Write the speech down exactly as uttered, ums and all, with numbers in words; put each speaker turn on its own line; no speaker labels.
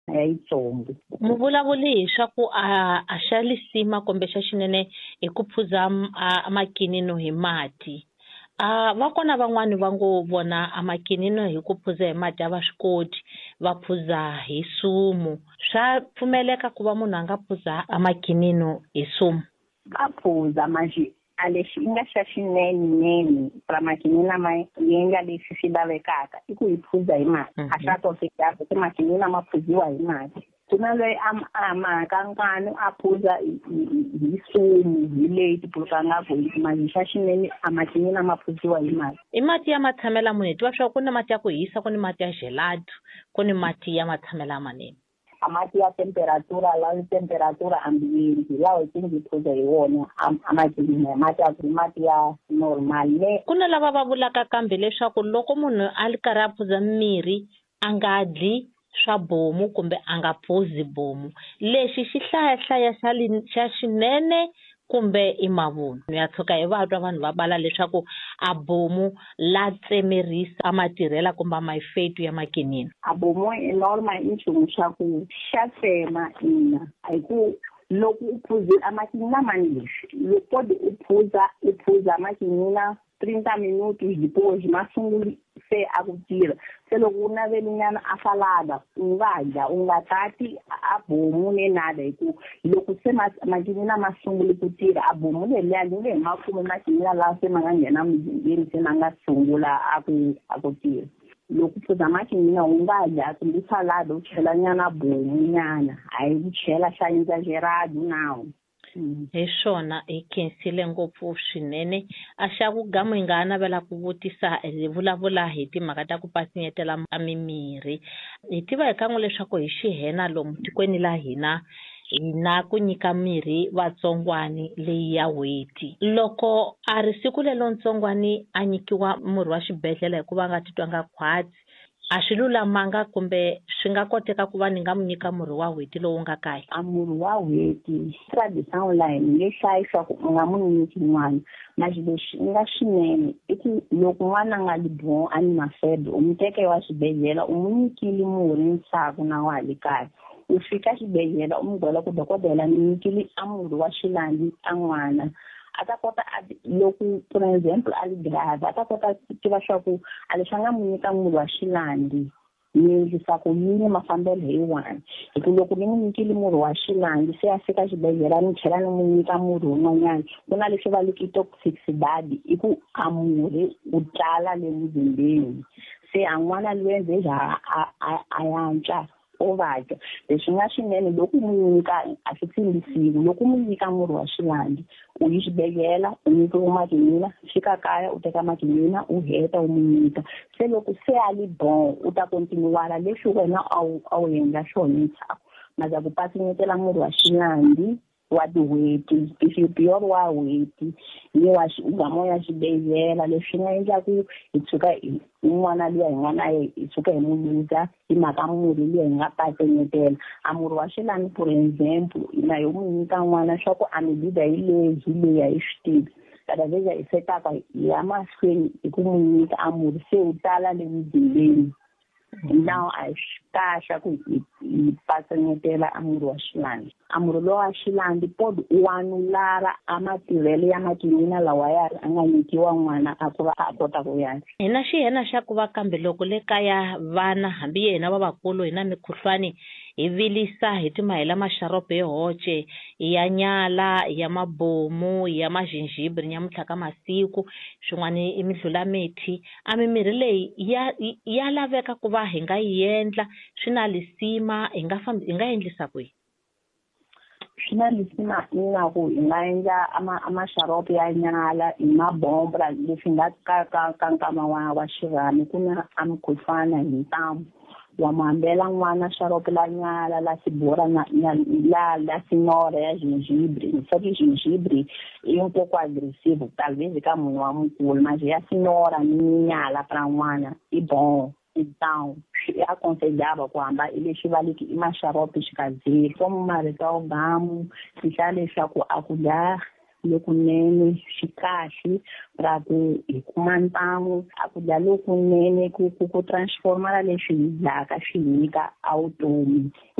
ya yitsongo.
Mu vulavuli hi swa ku a a xa lisima kumbe xa xinene hi ku phuza makinino hi mati. A va kona van'wani va ngo vona a makinino hi ku phuza hi mati a va swi koti, va phuza hi sumu. Swa pfumeleka ku va munhu a nga phuza a makinino hi sumu?
Va phuza manje a lexi i nga xa xinenenene para makinini lama endla leswi swi lavekaka i ku hi phuza hi mati. A swa koteka ku makinini lama phuziwa hi mati. Ku na loyi a maka nkanu a phuza hi sumu hi leti pulukanga ku manje xa xinene a makinini lama phuziwa hi mati.
I mati ya matshamela munhu tiva swa ku ni mati ya ku hisa, ku ni mati ya gelato, ku ni mati ya matshamela manene.
A mati ya temperatura la temperatura ambiente lawa tingi phuza hi wona a makinini mati ya mati ya normal.
Ku na lava va vulaka kambe leswaku loko munhu a ri karhi a phuza mirhi a nga dli swa bomu kumbe a nga phuzi bomu, lexi xi hlaya hlaya xa xa xinene kumbe i mavunwa? Ya tshuka hi vatwa vanhu va bala leswaku a bomu la tsemerisa a matirhela kumbe a mayifetu ya makinini.
A bomu i normal i nchumu xa ku xa tsema ina a ku loko u phuze a makinini lamanene loko u phuza u phuza makinini thirty minutos depois masunguli se a ku tirha. Se loko u navelinyana a salada u nga dya u nga tati a bomu ne nada hi ku loko se makinini masunguli ku tirha a bomu leliya li nge makume makinini lawa se ma nga nghena mizimbeni se ma nga sungula a ku a ku tirha. Loko phuza makinini u nga dya kumbe salada u chela nyana bomu nyana hayi u chela xa exagerado nawu.
Hi swona hi khensile ngopfu swinene. A xa ku gamu hi nga navela ku vutisa hi vulavula hi timhaka ta ku pasinyetela a mimirhi. Hi tiva hi kan'we leswaku hi xihena lomu tikweni la hina hi na ku nyika mirhi vatsongwani leyi ya weti. Loko a ri siku lelo ntsongwani a nyikiwa murhi wa xibedhlele hikuva nga titwa nga khwatsi, a swi lulamanga kumbe swi nga koteka ku va ni nga mu nyika murhi wa weti lowu nga kahle?
A murhi wa weti traditional line le hlayisa ku u nga mu nyiki n'wana. Manje lexi nga swinene i ku loko n'wana nga li bon a ni mafebre u mu teke wa xibedhlele u mu nyikile murhi ntsako na wa le kaya. U fika xibedhlele u mu byela ku dokodela ni nyikile a murhi wa xilandi a n'wana. A ta kota a loko for example a li grave a ta kota ku tiva swa ku a lexi a nga mu nyika murhi wa xilandi ni endlisa ku yini mafambelo hi one. Hi ku loko ni n'wi nyikile murhi wa xilandi se a fika xibedhlele ni tlhela ni n'wi nyika murhi wun'wanyana ku na leswi va leki toxicity i ku a murhi u tala le muzimbeni se a n'wana loyi endzela a yantswa o vabya. Leswi nga swinene loko u mu nyika a swi tshembisiwi. Loko u mu nyika murhi wa xilandi u yi xibedhlele u nyikiwa makinina fika kaya u teka makinina u heta u mu nyika. Se loko se a li bon u ta kontinuwala leswi wena a wu a wu endla swona ntsako. Maza ku pasinyetela murhi wa xilandi wa tiweti pure wa weti ni wa xigamo ya xibedhlele leswi nga endla ku hi tshuka n'wana liya hi nga na hi tshuka hi mu luza hi mhaka murhi liya hi nga pasinyetela. A murhi wa xilandi for example na hi mu nyika n'wana swa ku a mi lida hi leyi leyi hi swi tivi kada veja hi setaka hi ya mahlweni hi ku mu nyika a murhi se u tala le muzimbeni. Now a swi kahle ku hi pasinyetela a murhi wa xilandi. A murhi lowa wa xilandi pod u anulara a matirhelo ya makinina lawa ya a nga nyikiwa n'wana a ku va a kota ku yana.
Hi na xihena xa ku va kambe loko le kaya vana hambi yena vavakulu hi na mikhuhlwani hi vilisa hi timahela maxarope hi hoce hi ya nyala hi ya mabomu hi ya majinjibri nyamutlha ka masiku swin'wana i mihlulamethi. A mimirhi leyi ya ya laveka ku va hi nga yi endla swi na lisima hi nga fambi hi nga endlisa kwihi?
Swi na lisima ingaku hi nga endla amaxarope ya nyala hi mabombra leswi nga ka ka nkama wa wa xirhami ku na a mikhuhlwana hi ntamu wa mambela n'wana xarope la nyala la sibora na la la sinora ya gingibre. Infatti gingibre è un poco aggressivo talvez ka munhu wa mukulu mas ya sinora ni nyala para n'wana i bon. Então é aconselhável quando ele estiver aqui em uma xarope caseiro como marito gamo deixar deixar com acolher lokunene swi kahle ra ku hi kuma ntsangu a ku dya lokunene ku ku ku transforma leswi hi dyaka swi hi nyika a vutomi.